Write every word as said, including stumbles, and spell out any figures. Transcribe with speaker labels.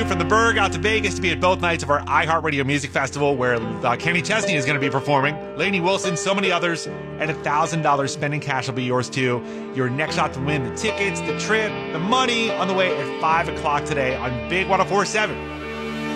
Speaker 1: commute from the Berg out to Vegas to be at both nights of our iHeartRadio Music Festival, where uh, Kenny Chesney is going to be performing, Lainey Wilson, so many others, and one thousand dollars spending cash will be yours too. Your next shot to win the tickets, the trip, the money on the way at five o'clock today on Big one oh four point seven.